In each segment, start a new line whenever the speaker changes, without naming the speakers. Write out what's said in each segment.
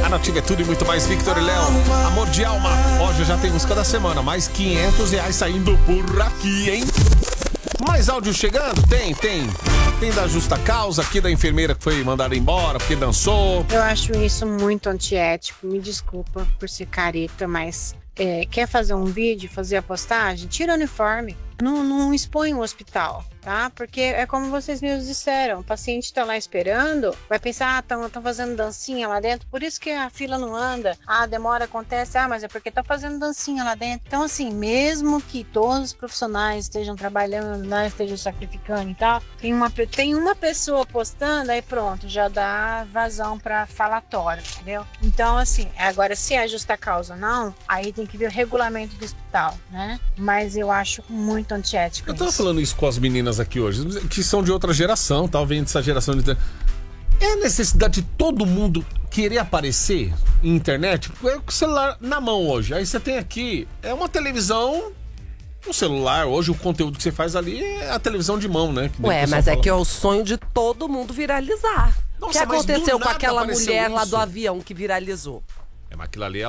A Nativa é tudo e muito mais. Victor e Léo, Amor de Alma. Hoje já tem música da semana, mais R$500 saindo por aqui, hein? Mais áudio chegando? Tem. Tem da justa causa aqui da enfermeira que foi mandada embora porque dançou.
Eu acho isso muito antiético. Me desculpa por ser careta, mas quer fazer um vídeo, fazer a postagem? Tira o uniforme. Não expõe o hospital, tá? Porque é como vocês mesmos disseram, o paciente tá lá esperando, vai pensar, estão fazendo dancinha lá dentro, por isso que a fila não anda, a demora acontece, mas é porque tá fazendo dancinha lá dentro. Então, assim, mesmo que todos os profissionais estejam trabalhando, né, estejam sacrificando e tal, tem uma pessoa postando, aí pronto, já dá vazão pra falatório, entendeu? Então, assim, agora se é justa causa ou não, aí tem que ver o regulamento do hospital, né? Mas eu acho muito antiético.
Eu tava falando isso com as meninas aqui hoje, que são de outra geração, tá vendo essa geração de... É a necessidade de todo mundo querer aparecer em internet? É com o celular na mão hoje. Aí você tem aqui, é uma televisão, um celular. Hoje o conteúdo que você faz ali é a televisão de mão, né?
Mas é que é o sonho de todo mundo viralizar. O que aconteceu com aquela mulher lá do avião que viralizou?
Mas aquilo ali,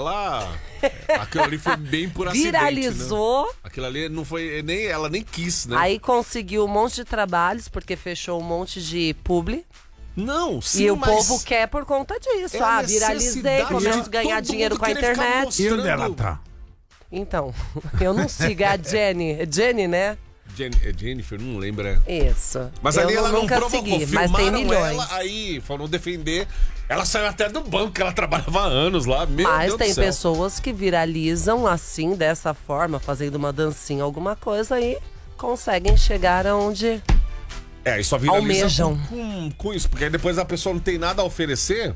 aquilo ali foi bem por acidente.
Viralizou.
Né? Aquilo ali não foi. Ela nem quis, né?
Aí conseguiu um monte de trabalhos, porque fechou um monte de publi.
Não, sim,
e o povo quer por conta disso. Viralizei, começo a ganhar dinheiro com a internet.
E onde ela tá?
Então, eu não sigo a Jenny. É Jenny, né?
Jennifer, não lembra.
Isso.
Mas ali ela não
nunca
provocou,
segui, mas tem milhões.
Ela, aí foram defender. Ela saiu até do banco, que ela trabalhava há anos lá.
Mas tem pessoas que viralizam assim, dessa forma, fazendo uma dancinha, alguma coisa, e conseguem chegar aonde
e só viraliza
almejam.
Com isso, porque aí depois a pessoa não tem nada a oferecer.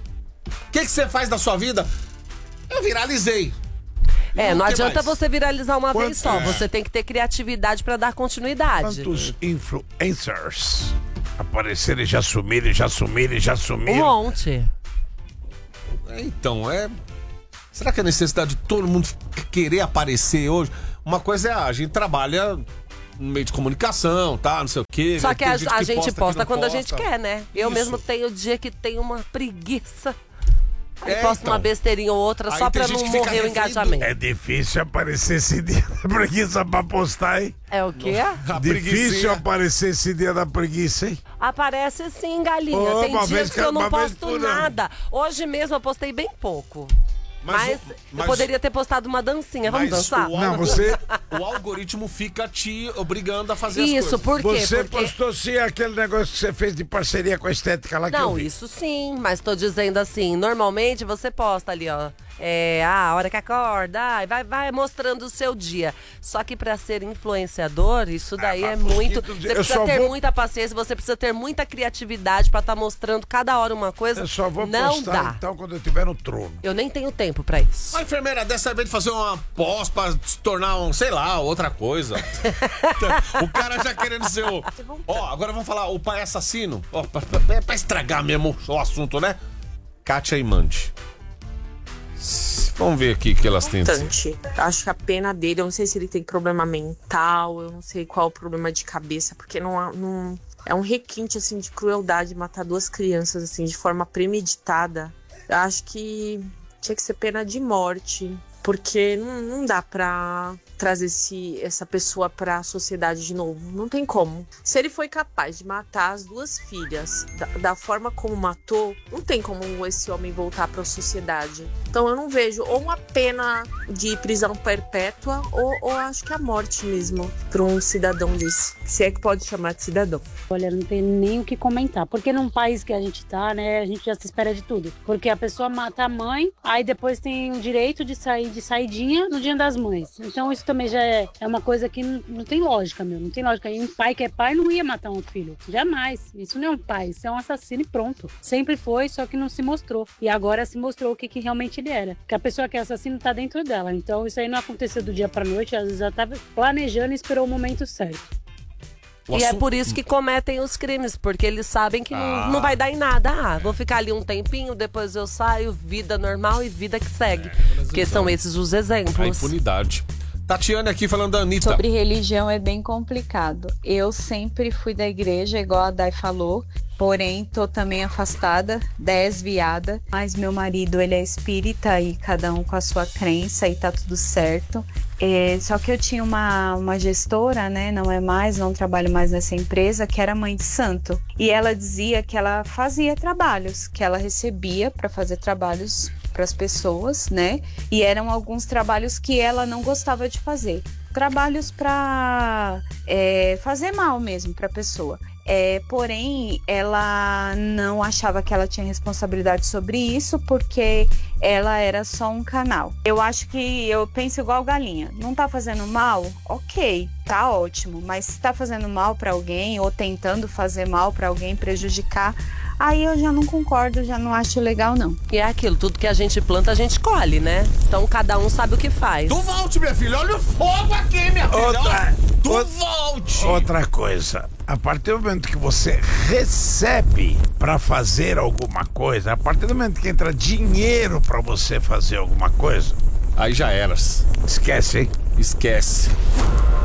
O que você faz da sua vida? Eu viralizei.
Não adianta você viralizar uma vez só. Você tem que ter criatividade pra dar continuidade.
Quantos influencers apareceram e já sumiram?
Um monte.
Então, será que é necessidade de todo mundo querer aparecer hoje? Uma coisa é a gente trabalha no meio de comunicação, tá? Não sei o quê.
Só que a gente posta quando a gente
posta.
quer, né? Eu mesmo tenho dia que tenho uma preguiça. Aí posto
então.
uma besteirinha ou outra só pra não morrer o engajamento.
É difícil aparecer esse dia da preguiça pra postar, hein?
É o quê?
Difícil aparecer esse dia da preguiça, hein?
Aparece sim, galinha. Tem dias que eu não posto nada. Hoje mesmo eu postei bem pouco. Mas eu poderia ter postado uma dancinha. Vamos dançar?
O algoritmo fica te obrigando a fazer
isso,
as coisas.
Por quê?
Você postou sim aquele negócio que você fez de parceria com a Estética lá que eu vi.
Não, isso sim, mas tô dizendo assim, normalmente você posta ali, ó. A hora que acorda, vai mostrando o seu dia. Só que pra ser influenciador, isso daí é muito... Você precisa ter muita paciência, você precisa ter muita criatividade pra estar mostrando cada hora uma coisa.
Eu só vou
não
postar
dá.
então quando eu tiver no trono.
Eu nem tenho tempo pra isso.
A enfermeira dessa vez de fazer uma pós pra se tornar outra coisa. O cara já querendo ser o... agora vamos falar o pai assassino. Pra estragar mesmo o assunto, né? Kátia e Mandy. Vamos ver aqui que elas têm.
Acho que a pena dele, eu não sei se ele tem problema mental, eu não sei qual o problema de cabeça, porque não é um requinte assim de crueldade matar duas crianças assim de forma premeditada. Eu acho que tinha que ser pena de morte, porque não dá pra trazer essa pessoa pra sociedade de novo. Não tem como. Se ele foi capaz de matar as duas filhas da forma como matou, não tem como esse homem voltar pra sociedade. Então eu não vejo ou uma pena de prisão perpétua ou acho que a morte mesmo pra um cidadão desse. Se é que pode chamar de cidadão.
Olha, não tem nem o que comentar. Porque num país que a gente tá, né, a gente já se espera de tudo. Porque a pessoa mata a mãe, aí depois tem o direito de sair de saidinha no Dia das Mães. Então isso também já é uma coisa que não tem lógica, meu. Não tem lógica. E um pai que é pai não ia matar um filho. Jamais. Isso não é um pai, isso é um assassino e pronto. Sempre foi, só que não se mostrou. E agora se mostrou o que realmente ele era. Que a pessoa que é assassino tá dentro dela. Então isso aí não aconteceu do dia pra noite. Às vezes já tava planejando e esperou o momento certo.
E é por isso que cometem os crimes, porque eles sabem que não vai dar em nada. Vou ficar ali um tempinho, depois eu saio, vida normal e vida que segue. Porque são esses os exemplos.
A impunidade. Tatiana aqui falando da Anitta.
Sobre religião é bem complicado. Eu sempre fui da igreja, igual a Dai falou, porém tô também afastada, desviada. Mas meu marido, ele é espírita e cada um com a sua crença e tá tudo certo. Só que eu tinha uma gestora, né, não trabalho mais nessa empresa, que era mãe de santo. E ela dizia que ela fazia trabalhos, que ela recebia para fazer trabalhos para as pessoas, né? E eram alguns trabalhos que ela não gostava de fazer. Trabalhos para fazer mal mesmo para a pessoa. Porém, ela não achava que ela tinha responsabilidade sobre isso, porque ela era só um canal. Eu penso igual galinha. Não tá fazendo mal? Ok, tá ótimo. Mas se tá fazendo mal para alguém ou tentando fazer mal para alguém, prejudicar, aí eu já não concordo, já não acho legal, não.
E é aquilo, tudo que a gente planta, a gente colhe, né? Então cada um sabe o que faz.
Tu volte, minha filha. Olha o fogo aqui, minha filha. Tu volte.
Outra coisa, a partir do momento que você recebe pra fazer alguma coisa, a partir do momento que entra dinheiro pra você fazer alguma coisa,
Aí já eras.
esquece, hein?
Esquece.